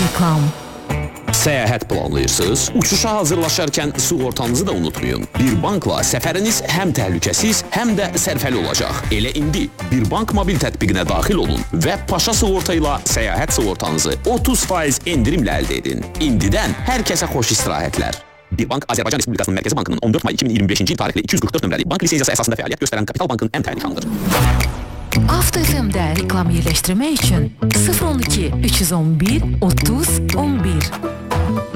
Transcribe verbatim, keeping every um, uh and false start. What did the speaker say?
reklam. Səyahət planlayırsınız? Uçuşa hazırlaşarkən sığortanızı da unutmayın. Bir bankla səfəriniz həm təhlükəsiz, həm də sərfəli olacaq. Elə indi Bir Bank mobil tətbiqinə daxil olun və Paşa sığorta ilə səyahət sığortanızı otuz faiz endirimlə əldə edin. İndidən hər kəsə xoş istirahətlər. Bir Bank Azərbaycan Respublikasının Mərkəzi Bankının on dörd may iki min iyirmi beşinci il tarixli iki yüz qırx dörd nömrəli bank lisenziyası əsasında fəaliyyət göstərən Kapital Bankın ən təyin nişanıdır. Avto F M-də reklam yerləşdirmək üçün sıfır on iki üç yüz on bir otuz on bir